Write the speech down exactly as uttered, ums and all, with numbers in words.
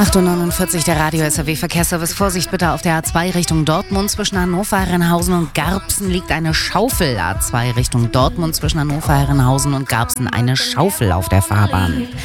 acht Uhr neunundvierzig, der Radio-S R W-Verkehrsservice. Vorsicht bitte auf der A zwei Richtung Dortmund. Zwischen Hannover, Herrenhausen und Garbsen liegt eine Schaufel. A zwei Richtung Dortmund zwischen Hannover, Herrenhausen und Garbsen eine Schaufel auf der Fahrbahn.